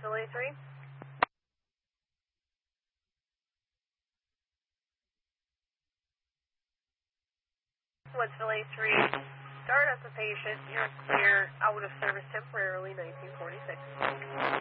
Philly 3. What's Philly 3? Start up the patient. You're clear. Out of service temporarily, 1946.